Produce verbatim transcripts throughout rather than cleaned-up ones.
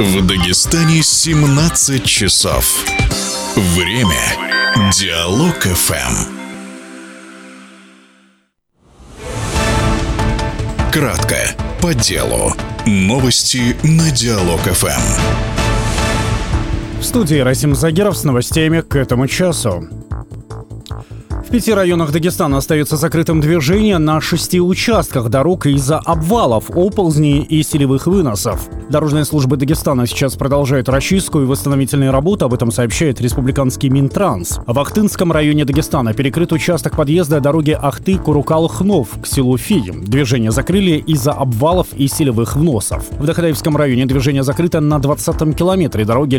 В Дагестане семнадцать часов. Время Диалог эф эм. Кратко, по делу. Новости на Диалог эф эм. В студии Расим Загиров с новостями к этому часу. В пяти районах Дагестана остается закрытым движение на шести участках дорог из-за обвалов, оползней и селевых выносов. Дорожные службы Дагестана сейчас продолжают расчистку и восстановительные работы, об этом сообщает республиканский Минтранс. В Ахтынском районе Дагестана перекрыт участок подъезда дороги Ахты-Курукал-Хнов к селу Фи. Движение закрыли из-за обвалов и селевых вносов. В Дахадаевском районе движение закрыто на двадцатом километре дороги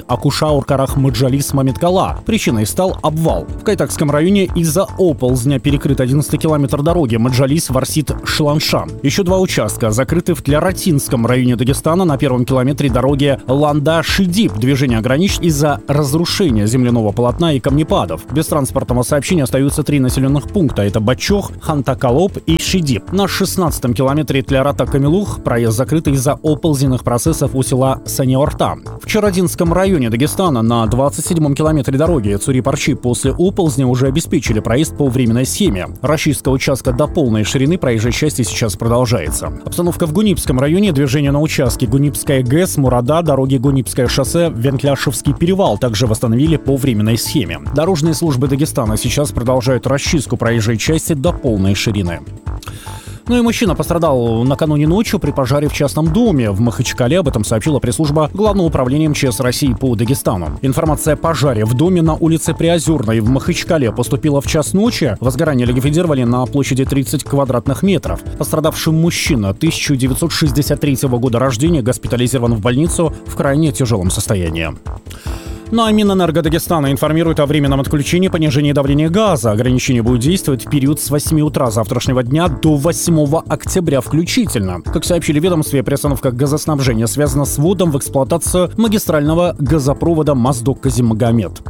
Леваши-Акушаур-Карах-Маджалис-Мамиткала. Причиной стал обвал. В Кайтакском районе из-за оползня перекрыт одиннадцатый километр дороги Маджалис-Варсит-Шланшан. Еще два участка закрыты в Тляратинском районе Дагестана на первом километре дороги Ланда-Шидип. Движение ограничено из-за разрушения земляного полотна и камнепадов. Без транспортного сообщения остаются три населенных пункта. Это Бачох, Хантакалоп и Шидип. На шестнадцатом километре Тлярата-Камилух проезд закрыт из-за оползненных процессов у села Саниорта. В Чародинском районе Дагестана на двадцать седьмом километре дороги Цури-Парчи после оползня уже обеспечили проезд по временной схеме. Расчистка участка до полной ширины проезжей части сейчас продолжается. Обстановка в Гунипском районе. Движение на участке Гунипская ГЭС, Мурада, дороги Гунипское шоссе, Венкляшевский перевал также восстановили по временной схеме. Дорожные службы Дагестана сейчас продолжают расчистку проезжей части до полной ширины. Ну и мужчина пострадал накануне ночью при пожаре в частном доме в Махачкале. Об этом сообщила пресс-служба Главного управления эм че эс России по Дагестану. Информация о пожаре в доме на улице Приозерной в Махачкале поступила в час ночи. Возгорание ликвидировали на площади тридцать квадратных метров. Пострадавший мужчина тысяча девятьсот шестьдесят третьего года рождения госпитализирован в больницу в крайне тяжелом состоянии. Ну а Минэнерго Дагестана информирует о временном отключении понижения давления газа. Ограничение будет действовать в период с восьми утра завтрашнего дня до восьмого октября включительно. Как сообщили в ведомстве, приостановка газоснабжения связана с вводом в эксплуатацию магистрального газопровода Моздок-Казимагомед.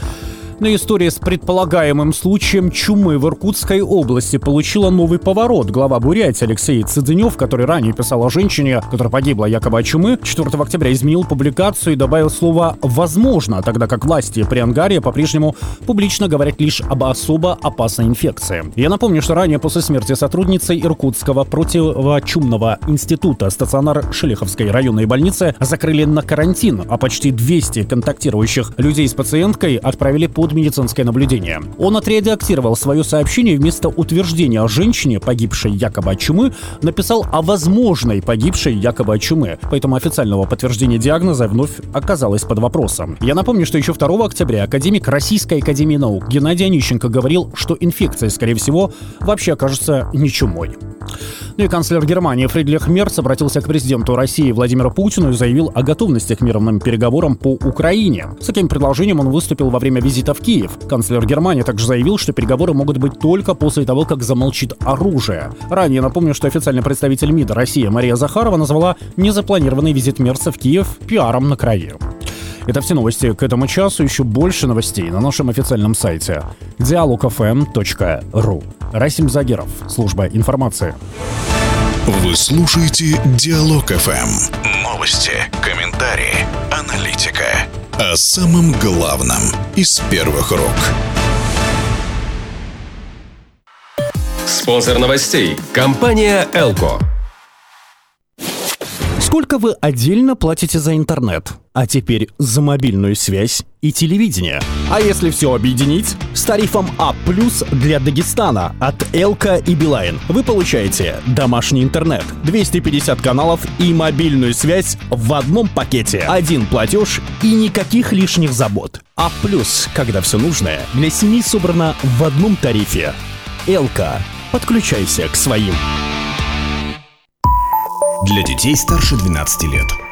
Но история с предполагаемым случаем чумы в Иркутской области получила новый поворот. Глава Бурятии Алексей Цыдынев, который ранее писал о женщине, которая погибла якобы от чумы, четвёртого октября изменил публикацию и добавил слово «возможно», тогда как власти при Ангаре по-прежнему публично говорят лишь об особо опасной инфекции. Я напомню, что ранее после смерти сотрудницы Иркутского противочумного института стационар Шелиховской районной больницы закрыли на карантин, а почти двести контактирующих людей с пациенткой отправили по медицинское наблюдение. Он отредактировал свое сообщение, вместо утверждения о женщине, погибшей якобы от чумы, написал о возможной погибшей якобы от чумы. Поэтому официального подтверждения диагноза вновь оказалось под вопросом. Я напомню, что еще второго октября академик Российской академии наук Геннадий Онищенко говорил, что инфекция, скорее всего, вообще окажется не чумой. Ну и канцлер Германии Фридрих Мерц обратился к президенту России Владимиру Путину и заявил о готовности к мирным переговорам по Украине. С таким предложением он выступил во время визита в Киев. Канцлер Германии также заявил, что переговоры могут быть только после того, как замолчит оружие. Ранее напомню, что официальный представитель МИДа России Мария Захарова назвала незапланированный визит Мерца в Киев пиаром на краю. Это все новости к этому часу. Еще больше новостей на нашем официальном сайте диалог эф эм точка ру. Расим Загиров, служба информации. Вы слушаете Диалог эф эм. Новости, комментарии, аналитика. О самом главном из первых рук. Спонсор новостей – компания «Элко». Сколько вы отдельно платите за интернет? А теперь за мобильную связь и телевидение. А если все объединить? С тарифом А плюс для Дагестана от Элко и Билайн вы получаете домашний интернет, двести пятьдесят каналов и мобильную связь в одном пакете. Один платеж и никаких лишних забот. А плюс, когда все нужное для семьи собрано в одном тарифе. Элко. Подключайся к своим. Для детей старше двенадцати лет.